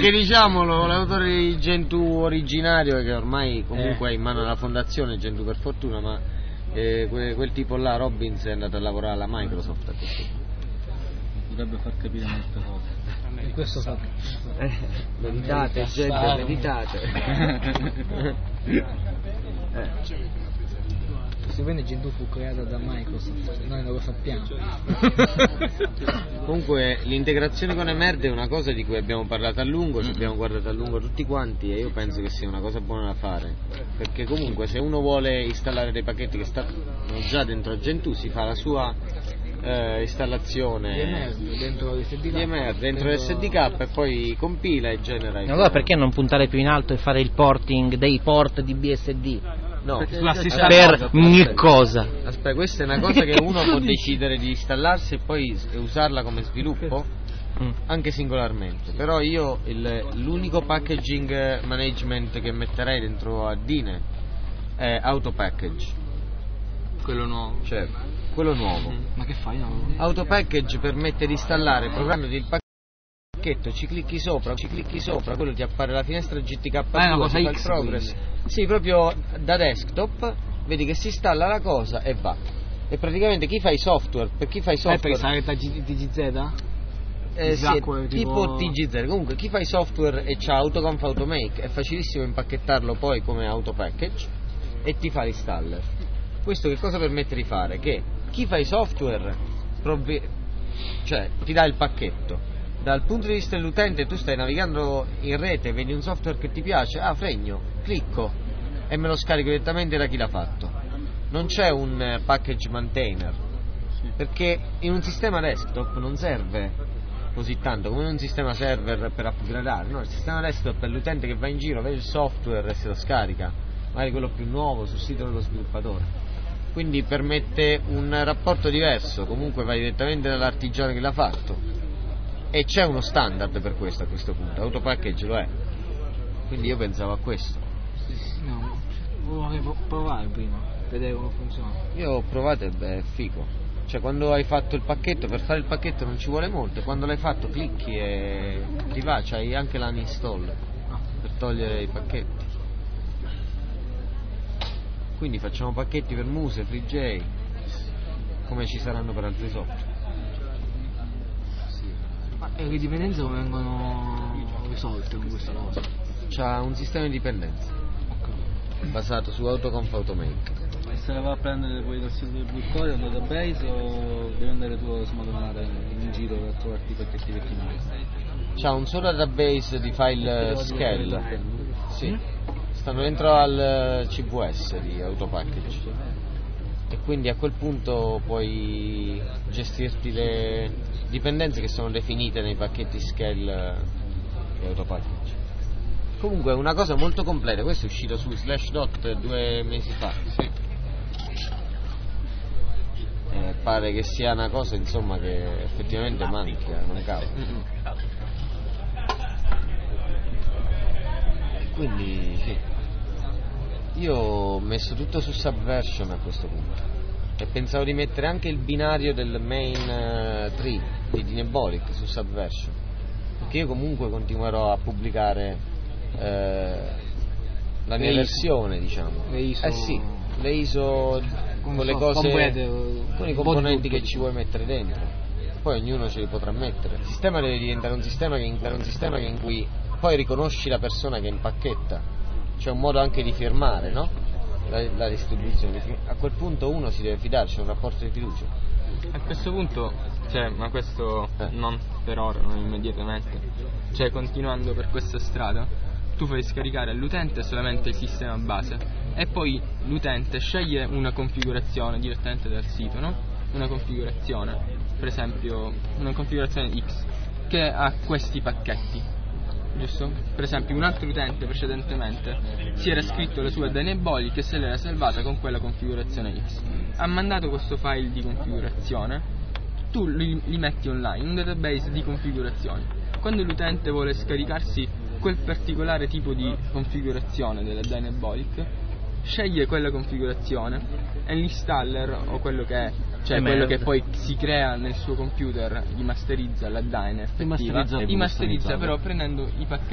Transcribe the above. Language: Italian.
Perché diciamolo, l'autore di Gentoo originario, che ormai comunque è in mano alla fondazione Gentoo per fortuna, ma quel tipo là, Robbins, è andato a lavorare alla Microsoft a questo punto. Dovrebbe far capire molte cose. In questo fa. Meditate, gente, meditate. Sicuramente Gentoo fu creata da Microsoft, noi non lo sappiamo. Comunque l'integrazione con Emerge è una cosa di cui abbiamo parlato a lungo, ci abbiamo guardato a lungo tutti quanti, e io penso che sia una cosa buona da fare, perché comunque se uno vuole installare dei pacchetti che stanno già dentro Gentoo, si fa la sua installazione dentro l'SDK e poi compila e genera. Allora perché non puntare più in alto e fare il porting dei port di BSD? No, per ogni cosa. Aspetta, questa è una cosa che uno può decidere di installarsi e poi usarla come sviluppo, anche singolarmente. Però io l'unico packaging management che metterei dentro a Dine è AutoPackage. Quello nuovo. Certo, quello nuovo. Ma che fai? No? AutoPackage permette di installare programmi del pacchetto, ci clicchi sopra, quello ti appare la finestra GTK2, una cosa il X, progress. quindi. Sì, proprio da desktop, vedi che si installa la cosa e va. E praticamente chi fa i software, per chi fa i software... Perché sai TGZ? Sì, tipo TGZ. Comunque chi fa i software e c'ha AutoConf Automake è facilissimo impacchettarlo poi come AutoPackage e ti fa l'installer. Questo che cosa permette di fare? Che chi fa i software cioè ti dà il pacchetto. Dal punto di vista dell'utente, tu stai navigando in rete, vedi un software che ti piace, fregno, clicco e me lo scarico direttamente da chi l'ha fatto. Non c'è un package maintainer, perché in un sistema desktop non serve così tanto come in un sistema server per upgradare, no? Il sistema desktop è l'utente che va in giro, vede il software e se lo scarica, magari quello più nuovo sul sito dello sviluppatore. Quindi permette un rapporto diverso, comunque vai direttamente dall'artigiano che l'ha fatto. E c'è uno standard per questo a questo punto, AutoPackage lo è. Quindi io pensavo a questo. No, volevo provare prima, vedere come funziona. Io ho provato e è figo. Cioè quando hai fatto il pacchetto, per fare il pacchetto non ci vuole molto, quando l'hai fatto clicchi e ti va, c'hai anche l'uninstall per togliere i pacchetti. Quindi facciamo pacchetti per Muse, FreeJ, come ci saranno per altri software. E le dipendenze come vengono risolte con questa cosa? C'ha un sistema di dipendenze basato su AutoConf Automake. E se la va a prendere poi dal sito del Blue Core, un database, o devi andare tu a smadonare in giro per trovarti i pacchetti vecchi? C'ha un solo database di file scale. Sì. Stanno dentro al CVS di AutoPackage. E quindi a quel punto puoi gestirti le dipendenze che sono definite nei pacchetti scale di AutoPackage. Comunque è una cosa molto completa, questo è uscito su Slashdot 2 mesi fa. Sì. Pare che sia una cosa insomma che effettivamente manca, non cava. Quindi sì. Io ho messo tutto su Subversion a questo punto e pensavo di mettere anche il binario del main tree di Dynebolic su Subversion, perché io comunque continuerò a pubblicare la mia versione, diciamo. Le ISO, sì, le ISO con le cose, con i componenti che ci vuoi mettere dentro, poi ognuno ce li potrà mettere. Il sistema deve diventare un sistema in cui poi riconosci la persona che impacchetta. C'è un modo anche di firmare, no? La distribuzione. A quel punto uno si deve fidare, c'è un rapporto di fiducia. A questo punto, ma questo non per ora, non immediatamente, continuando per questa strada, tu fai scaricare all'utente solamente il sistema base e poi l'utente sceglie una configurazione direttamente dal sito, no? Una configurazione, per esempio una configurazione X che ha questi pacchetti. Giusto? Per esempio un altro utente precedentemente si era scritto la sua Dynebolic e se l'era salvata con quella configurazione X, ha mandato questo file di configurazione, tu li metti online in un database di configurazioni. Quando l'utente vuole scaricarsi quel particolare tipo di configurazione della Dynebolic, sceglie quella configurazione e l'installer o quello che è, quello che poi si crea nel suo computer, gli masterizza la Dyne effettiva, li masterizza però prendendo i pacchetti